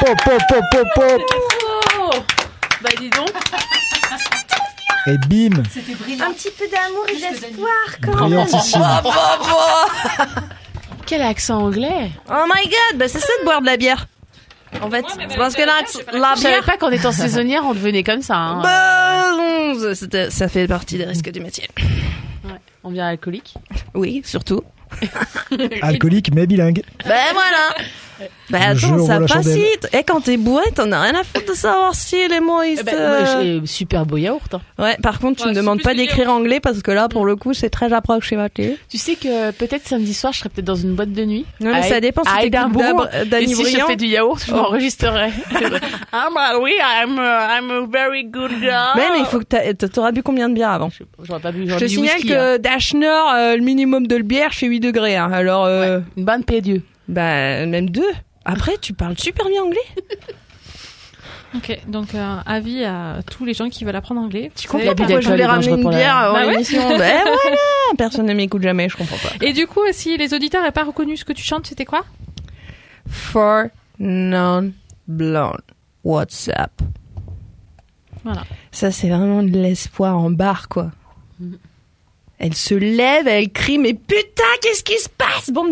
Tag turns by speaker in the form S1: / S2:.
S1: Pop, pop, pop, pop, pop.
S2: Oh bah dis donc.
S1: Et bim.
S3: C'était brillant.
S4: Un petit peu d'amour et d'espoir quand même.
S1: Brillantissime.
S2: Quel accent anglais.
S4: Oh my god, bah c'est ça de boire de la bière. En fait, c'est parce que la
S2: Je savais
S4: bière...
S2: pas qu'en étant saisonnière, on devenait comme ça. Hein.
S4: Bah, non, ça fait partie des risques du métier.
S2: Ouais. On devient alcoolique.
S4: Oui, surtout.
S1: Alcoolique mais bilingue.
S4: Ben voilà. Ben
S1: Le jeu
S4: attends,
S1: vaut
S4: ça
S1: la
S4: passe
S1: chandelle.
S4: vite. Et quand t'es bourré, t'en as rien à foutre de savoir si les mots ils
S2: J'ai super beau yaourt. Hein.
S4: Ouais, par contre, tu me demandes pas d'écrire anglais parce que là, pour le coup, c'est très approximatif.
S2: Tu sais que peut-être samedi soir, je serais peut-être dans une boîte de nuit.
S4: Non, mais ça dépend si
S2: à
S4: t'écoutes
S2: Édimbourg.
S4: Dany
S2: Et si je
S4: Briand.
S2: fais du yaourt, je m'enregistrerai. Ah bah oui, I'm a very good girl.
S4: Mais il faut que t'auras bu combien de bière avant?
S2: J'aurais pas bu.
S4: Je te signale que Dashner, le minimum de bière, c'est 8 degrés. Hein. Alors,
S2: une bonne P2.
S4: bah, même 2. Après, tu parles super bien anglais.
S5: Ok, donc avis à tous les gens qui veulent apprendre anglais.
S4: Tu
S2: La
S4: comprends
S2: bille
S4: pourquoi je voulais
S2: d'alcool est
S4: ramener une
S2: dangereux pour la-
S4: bière avant
S5: Bah ouais.
S4: l'émission? Ben voilà. Personne ne m'écoute jamais, je comprends pas.
S5: Et du coup, si les auditeurs n'avaient pas reconnu ce que tu chantes, c'était quoi?
S4: For non-blonde. WhatsApp.
S5: Voilà.
S4: Ça, c'est vraiment de l'espoir en barre, quoi. Elle se lève, elle crie, mais putain, qu'est-ce qui se passe? Bon,